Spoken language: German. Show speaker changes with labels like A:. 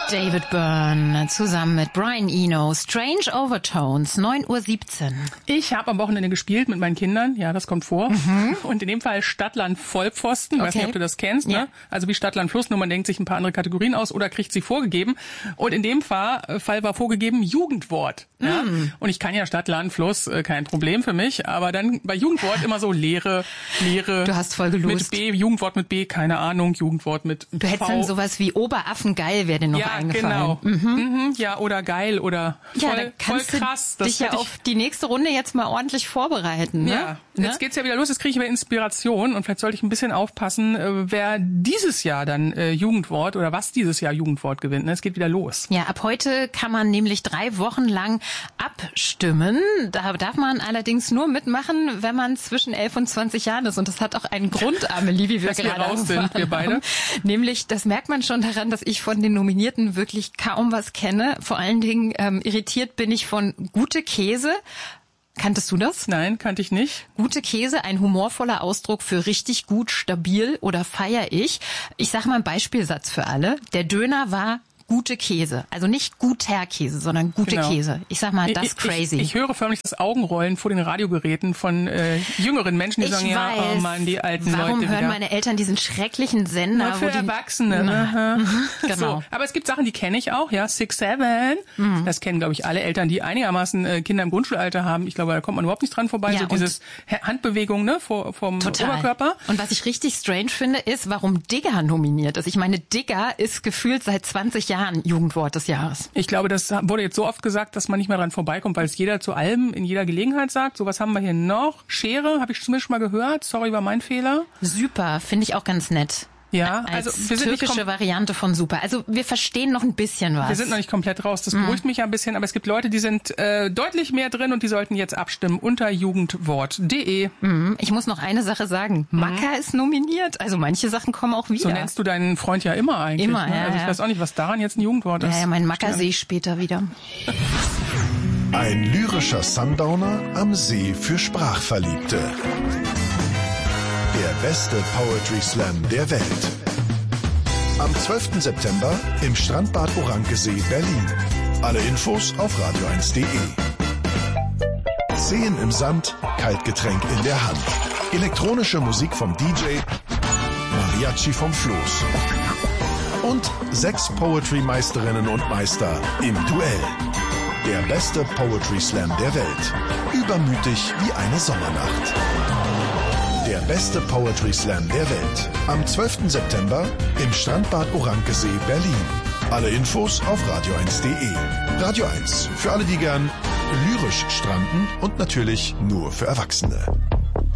A: David Byrne zusammen mit Brian Eno, Strange Overtones, 9:17 Uhr.
B: Ich habe am Wochenende gespielt mit meinen Kindern, ja, das kommt vor. Und in dem Fall Stadtland Vollpfosten, weiß nicht, ob du das kennst,
A: ja.
B: Ne? Also wie Stadtland Fluss, nur man denkt sich ein paar andere Kategorien aus oder kriegt sie vorgegeben. Und in dem Fall war vorgegeben Jugendwort. Ja? Und ich kann ja Stadtland Fluss, kein Problem für mich, aber dann bei Jugendwort immer so Leere.
A: Du hast voll gelust.
B: Mit B, Jugendwort mit B, keine Ahnung, Jugendwort mit V.
A: Du hättest dann sowas wie Oberaffengeil wäre dir noch eingefallen.
B: Genau. Ja, oder geil oder voll krass.
A: Das dich ja auf die nächste Runde jetzt mal ordentlich vorbereiten. Ne?
B: Ja, jetzt geht's ja wieder los, jetzt kriege ich wieder Inspiration und vielleicht sollte ich ein bisschen aufpassen, wer dieses Jahr dann Jugendwort oder was dieses Jahr Jugendwort gewinnt. Ne? Es geht wieder los.
A: Ja, ab heute kann man nämlich 3 Wochen lang abstimmen. Da darf man allerdings nur mitmachen, wenn man zwischen 11 und 20 Jahren ist. Und das hat auch einen Grund, Amelie, wie wir gerade
B: raus sind, wir beide.
A: Nämlich, das merkt man schon daran, dass ich von den Nominierten wirklich kaum was kenne. Vor allen Dingen irritiert bin ich von Gute Käse. Kanntest du das?
B: Nein, kannte ich nicht.
A: Gute Käse, ein humorvoller Ausdruck für richtig gut, stabil oder feier ich. Ich sage mal einen Beispielsatz für alle. Der Döner war gute Käse. Also nicht guter Käse, sondern gute Käse. Ich sag mal, das ist crazy.
B: Ich höre förmlich das Augenrollen vor den Radiogeräten von jüngeren Menschen, die sagen, ja, oh Mann, die alten Leute.
A: Warum hören
B: wieder.
A: meine Eltern diesen schrecklichen Sender?
B: Nur für Erwachsene.
A: Genau.
B: So, aber es gibt Sachen, die kenne ich auch, ja, 6, 7. Das kennen, glaube ich, alle Eltern, die einigermaßen Kinder im Grundschulalter haben. Ich glaube, da kommt man überhaupt nicht dran vorbei.
A: Ja,
B: so dieses Handbewegung, ne, vom Oberkörper.
A: Und was ich richtig strange finde, ist, warum Digger nominiert ist. Ich meine, Digger ist gefühlt seit 20 Jahren Jugendwort des Jahres.
B: Ich glaube, das wurde jetzt so oft gesagt, dass man nicht mehr dran vorbeikommt, weil es jeder zu allem in jeder Gelegenheit sagt. So, was haben wir hier noch? Schere, habe ich zumindest schon mal gehört. Sorry, war mein Fehler.
A: Super, finde ich auch ganz nett.
B: Ja,
A: als
B: also wir sind
A: türkische Variante von super. Also wir verstehen noch ein bisschen was.
B: Wir sind noch nicht komplett raus. Das beruhigt mich ja ein bisschen, aber es gibt Leute, die sind deutlich mehr drin und die sollten jetzt abstimmen unter jugendwort.de.
A: Ich muss noch eine Sache sagen. Macker ist nominiert. Also manche Sachen kommen auch wieder.
B: So nennst du deinen Freund ja immer eigentlich.
A: Immer,
B: ne?
A: ja.
B: Also ich weiß auch nicht, was daran jetzt ein Jugendwort ist.
A: Ja, mein Macker sehe ich später wieder.
C: Ein lyrischer Sundowner am See für Sprachverliebte. Der beste Poetry Slam der Welt. Am 12. September im Strandbad Orankesee, Berlin. Alle Infos auf radio1.de. Seen im Sand, Kaltgetränk in der Hand. Elektronische Musik vom DJ, Mariachi vom Floß. Und 6 Poetry-Meisterinnen und Meister im Duell. Der beste Poetry Slam der Welt. Übermütig wie eine Sommernacht. Der beste Poetry Slam der Welt. Am 12. September im Strandbad Orankesee, Berlin. Alle Infos auf radio1.de. Radio 1. Für alle, die gern lyrisch stranden und natürlich nur für Erwachsene.